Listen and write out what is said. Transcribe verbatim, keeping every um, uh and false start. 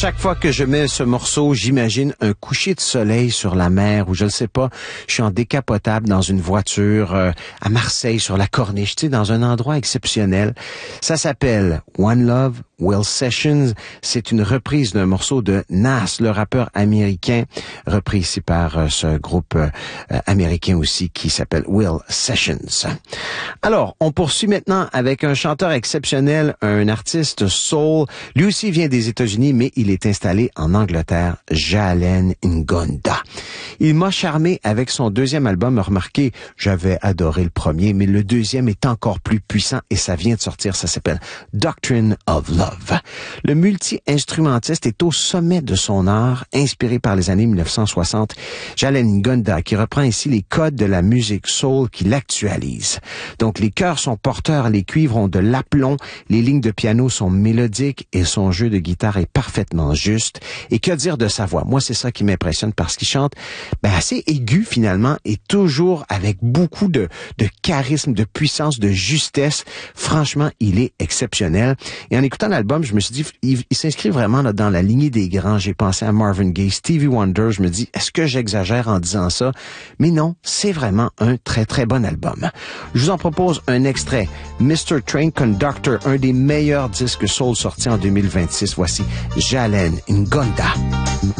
chaque fois que je mets ce morceau, j'imagine un coucher de soleil sur la mer ou je ne sais pas, je suis en décapotable dans une voiture euh, à Marseille sur la Corniche, tu sais, dans un endroit exceptionnel. Ça s'appelle One Love, Will Sessions. C'est une reprise d'un morceau de Nas, le rappeur américain, repris ici par euh, ce groupe euh, américain aussi qui s'appelle Will Sessions. Alors, on poursuit maintenant avec un chanteur exceptionnel, un artiste soul. Lui aussi vient des États-Unis, mais il est installé en Angleterre, Jalen Ngonda. Il m'a charmé avec son deuxième album. Remarquez, j'avais adoré le premier, mais le deuxième est encore plus puissant et ça vient de sortir. Ça s'appelle Doctrine of Love. Le multi-instrumentiste est au sommet de son art, inspiré par les années mille neuf cent soixante. Jalen Ngonda, qui reprend ici les codes de la musique soul, qui l'actualise. Donc, les chœurs sont porteurs, les cuivres ont de l'aplomb, les lignes de piano sont mélodiques et son jeu de guitare est parfaitement juste. Et que dire de sa voix? Moi, c'est ça qui m'impressionne parce qu'il chante ben, assez aigu finalement et toujours avec beaucoup de, de charisme, de puissance, de justesse. Franchement, il est exceptionnel. Et en écoutant l'album, je me suis dit, il, il s'inscrit vraiment là, dans la lignée des grands. J'ai pensé à Marvin Gaye, Stevie Wonder. Je me dis, est-ce que j'exagère en disant ça? Mais non, c'est vraiment un très, très bon album. Je vous en propose un extrait. mister Train Conductor, un des meilleurs disques soul sortis en deux mille vingt-six. Voici Jalen Ngonda.